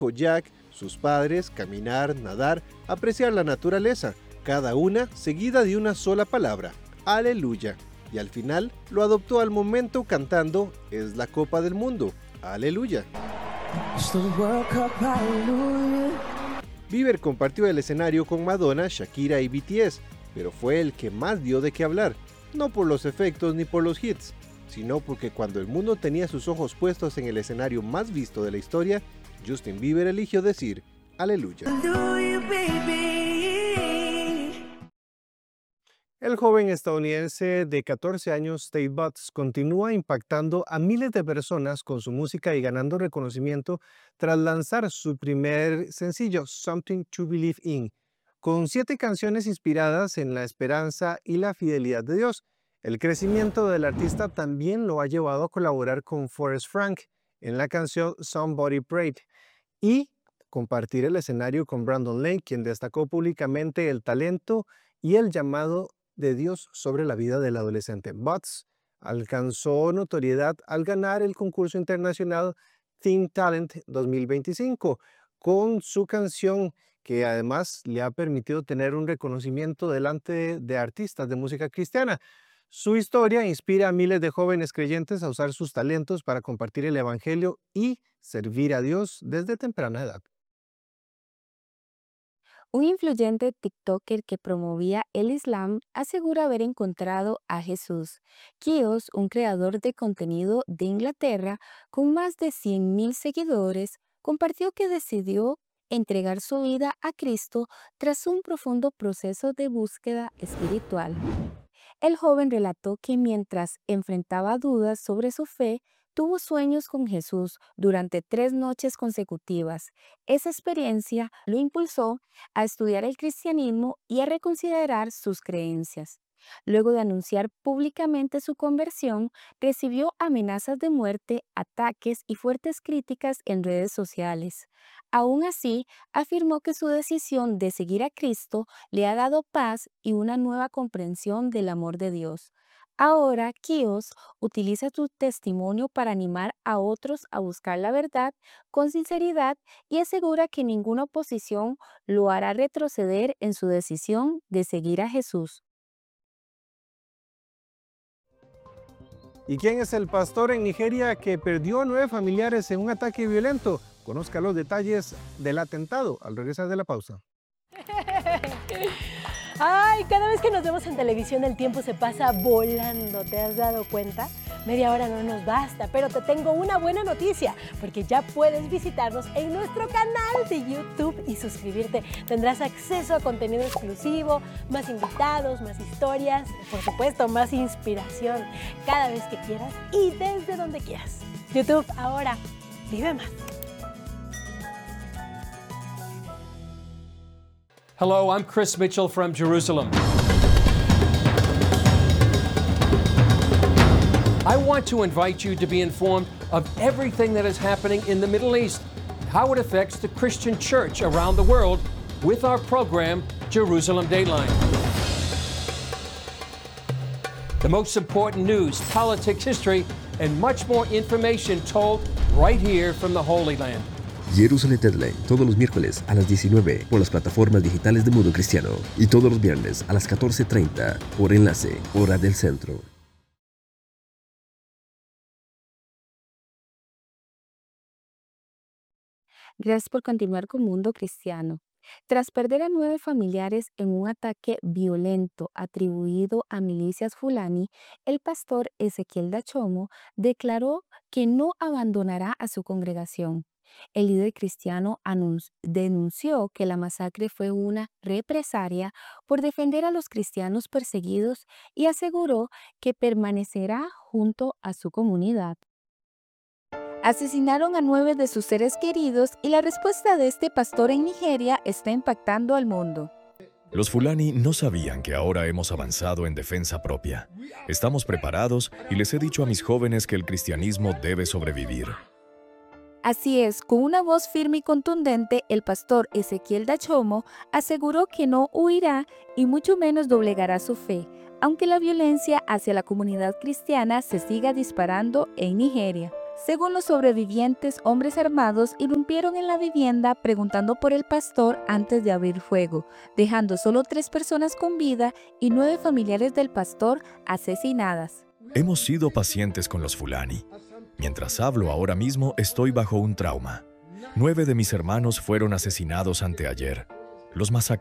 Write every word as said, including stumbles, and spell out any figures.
Jack, sus padres, caminar, nadar, apreciar la naturaleza, cada una seguida de una sola palabra, aleluya. Y al final lo adoptó al momento cantando Es la Copa del Mundo, aleluya. Bieber compartió el escenario con Madonna, Shakira y B T S, pero fue el que más dio de qué hablar, no por los efectos ni por los hits, sino porque cuando el mundo tenía sus ojos puestos en el escenario más visto de la historia, Justin Bieber eligió decir aleluya. El joven estadounidense de catorce años, State Butts, continúa impactando a miles de personas con su música y ganando reconocimiento tras lanzar su primer sencillo, Something to Believe In, con siete canciones inspiradas en la esperanza y la fidelidad de Dios. El crecimiento del artista también lo ha llevado a colaborar con Forrest Frank en la canción Somebody Prayed y compartir el escenario con Brandon Lake, quien destacó públicamente el talento y el llamado de Dios sobre la vida del adolescente. Butts alcanzó notoriedad al ganar el concurso internacional Teen Talent dos mil veinticinco con su canción, que además le ha permitido tener un reconocimiento delante de artistas de música cristiana. Su historia inspira a miles de jóvenes creyentes a usar sus talentos para compartir el evangelio y servir a Dios desde temprana edad. Un influyente TikToker que promovía el Islam asegura haber encontrado a Jesús. Kios, un creador de contenido de Inglaterra con más de cien mil seguidores, compartió que decidió entregar su vida a Cristo tras un profundo proceso de búsqueda espiritual. El joven relató que mientras enfrentaba dudas sobre su fe, tuvo sueños con Jesús durante tres noches consecutivas. Esa experiencia lo impulsó a estudiar el cristianismo y a reconsiderar sus creencias. Luego de anunciar públicamente su conversión, recibió amenazas de muerte, ataques y fuertes críticas en redes sociales. Aún así, afirmó que su decisión de seguir a Cristo le ha dado paz y una nueva comprensión del amor de Dios. Ahora, Kios utiliza su testimonio para animar a otros a buscar la verdad con sinceridad y asegura que ninguna oposición lo hará retroceder en su decisión de seguir a Jesús. ¿Y quién es el pastor en Nigeria que perdió a nueve familiares en un ataque violento? Conozca los detalles del atentado al regresar de la pausa. Ay, cada vez que nos vemos en televisión el tiempo se pasa volando, ¿te has dado cuenta? Media hora no nos basta, pero te tengo una buena noticia, porque ya puedes visitarnos en nuestro canal de YouTube y suscribirte. Tendrás acceso a contenido exclusivo, más invitados, más historias, por supuesto, más inspiración, cada vez que quieras y desde donde quieras. YouTube, ahora, vive más. Hello, I'm Chris Mitchell from Jerusalem. I want to invite you to be informed of everything that is happening in the Middle East, how it affects the Christian church around the world with our program, Jerusalem Dateline. The most important news, politics, history, and much more information told right here from the Holy Land. Jerusalem Deadline, todos los miércoles a las diecinueve por las plataformas digitales de Mundo Cristiano y todos los viernes a las catorce treinta por Enlace, hora del centro. Gracias por continuar con Mundo Cristiano. Tras perder a nueve familiares en un ataque violento atribuido a milicias Fulani, el pastor Ezequiel Dachomo declaró que no abandonará a su congregación. El líder cristiano anun- denunció que la masacre fue una represalia por defender a los cristianos perseguidos y aseguró que permanecerá junto a su comunidad. Asesinaron a nueve de sus seres queridos y la respuesta de este pastor en Nigeria está impactando al mundo. Los Fulani no sabían que ahora hemos avanzado en defensa propia. Estamos preparados y les he dicho a mis jóvenes que el cristianismo debe sobrevivir. Así es, con una voz firme y contundente, el pastor Ezequiel Dachomo aseguró que no huirá y mucho menos doblegará su fe, aunque la violencia hacia la comunidad cristiana se siga disparando en Nigeria. Según los sobrevivientes, hombres armados irrumpieron en la vivienda preguntando por el pastor antes de abrir fuego, dejando solo tres personas con vida y nueve familiares del pastor asesinadas. Hemos sido pacientes con los Fulani. Mientras hablo ahora mismo estoy bajo un trauma. Nueve de mis hermanos fueron asesinados anteayer. Los masacraron.